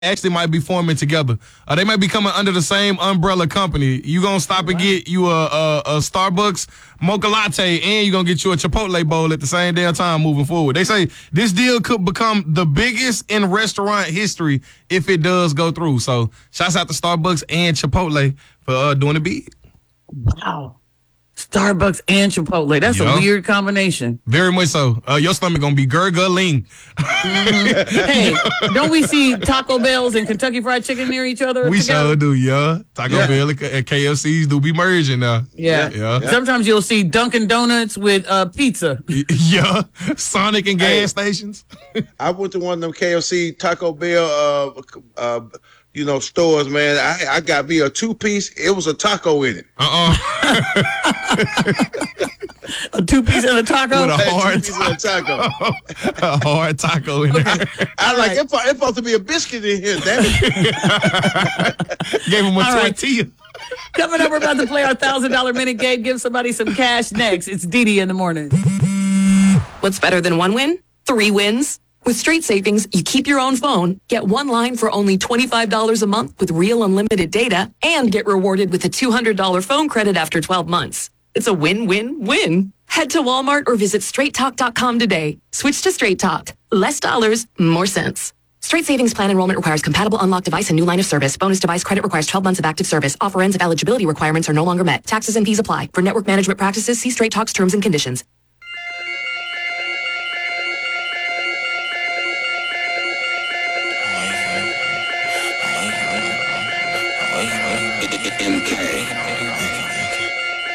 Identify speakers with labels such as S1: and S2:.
S1: actually might be forming together. They might be coming under the same umbrella company. You gonna stop and get you a Starbucks mocha latte, and you gonna get you a Chipotle bowl at the same damn time moving forward. They say this deal could become the biggest in restaurant history if it does go through. So shouts out to Starbucks and Chipotle for doing it big.
S2: Wow. Starbucks and Chipotle. That's a weird combination.
S1: Very much so. Your stomach going to be gurgling.
S2: Hey, don't we see Taco Bells and Kentucky Fried Chicken near each other?
S1: We sure do, Taco Bell and KFCs do be merging now.
S2: Yeah. Sometimes you'll see Dunkin' Donuts with pizza.
S1: Yeah. Sonic and gas stations.
S3: I went to one of them KFC, Taco Bell, stores, man. I got me a 2-piece. It was a taco in it.
S2: A 2-piece and a taco?
S1: With a hard
S3: taco.
S1: A hard taco in there.
S3: I like it. It's supposed to be a biscuit in here, damn it.
S1: Gave him a tortilla.
S2: Coming up, we're about to play our $1,000 minute game. Give somebody some cash next. It's Didi in the morning.
S4: What's better than one win? 3 wins. With Straight Savings, you keep your own phone, get one line for only $25 a month with real unlimited data, and get rewarded with a $200 phone credit after 12 months. It's a win-win-win. Head to Walmart or visit straighttalk.com today. Switch to Straight Talk. Less dollars, more sense. Straight Savings Plan enrollment requires compatible unlocked device and new line of service. Bonus device credit requires 12 months of active service. Offer ends if eligibility requirements are no longer met. Taxes and fees apply. For network management practices, see Straight Talk's terms and conditions.